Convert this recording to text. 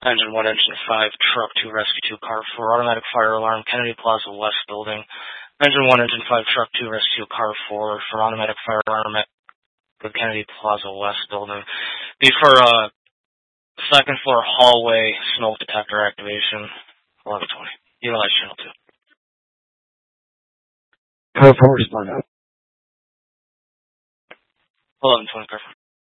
Engine 1, Engine 5, Truck 2, Rescue 2, Car 4, Automatic Fire Alarm, Kennedy Plaza West Building. Engine 1, Engine 5, Truck 2, Rescue 2, Car 4 for Automatic Fire Alarm at the Kennedy Plaza West Building. Be for second floor hallway smoke detector activation, 1120. Utilize channel 2. Car 4 respond. 1120, Car 4.